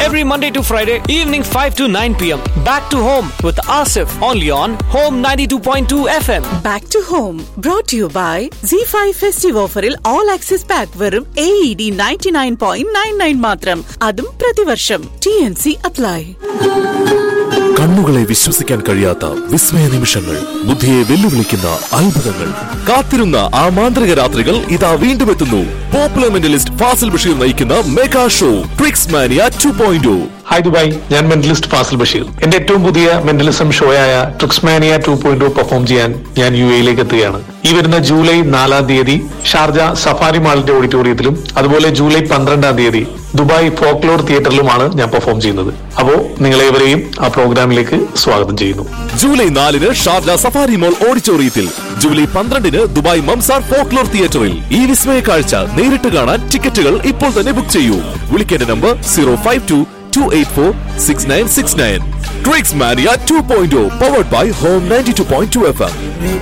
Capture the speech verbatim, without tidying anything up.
every Monday to Friday, evening five to nine p.m. Back to Home with Asif, only on Home ninety-two point two F M. Back to Home, brought to you by Z five Festive Offeril All Access Pack verum A E D ninety-nine point nine nine മാത്രം. അതും പ്രതിവർഷം. T N C apply. കണ്ണുകളെ വിശ്വസിക്കാൻ കഴിയാത്ത വിസ്മയ നിമിഷങ്ങൾ, ബുദ്ധിയെ വെല്ലുവിളിക്കുന്ന അത്ഭുതങ്ങൾ, കാത്തിരുന്ന ആ മാന്ത്രിക രാത്രികൾ ഇതാ വീണ്ടും എത്തുന്നു. പോപ്പുലർ മെന്റലിസ്റ്റ് ഫാസിൽ ബഷീർ നയിക്കുന്ന mega show tricks മാനിയ two point O. Hi Dubai, ഞാൻ മെന്റലിസ്റ്റ് ഫാസിൽ ബഷീർ. എന്റെ ഏറ്റവും പുതിയ mentalism ഷോയായ tricks മാനിയ two point O perform ചെയ്യാൻ ഞാൻ യു എയിലേക്ക് എത്തുകയാണ്. ഈ വരുന്ന ജൂലൈ നാലാം തീയതി ഷാർജ സഫാരി മാളിന്റെ ഓഡിറ്റോറിയത്തിലും അതുപോലെ ജൂലൈ പന്ത്രണ്ടാം തീയതി ദുബായ് ഫോക്ലോർ തിയേറ്ററിലുമാണ് ഞാൻ പെർഫോം ചെയ്യുന്നത്. അപ്പോ നിങ്ങളേവരെയും ആ പ്രോഗ്രാമിലേക്ക് സ്വാഗതം ചെയ്യുന്നു. ജൂലൈ നാലിന് ഷാർജ സഫാരി മോൾ ഓഡിറ്റോറിയത്തിൽ, ജൂലൈ പന്ത്രണ്ടിന് ദുബായ് മംസാർ ഫോക്ലോർ തിയേറ്ററിൽ. ഈ വിസ്മയ കാഴ്ച നേരിട്ട് കാണാൻ ടിക്കറ്റുകൾ ഇപ്പോൾ തന്നെ ബുക്ക് ചെയ്യൂ. വിളിക്കേണ്ട number zero five to to eight four six nine six nine. Tricks മാനിയ two point O powered by whom ninety two point two F M.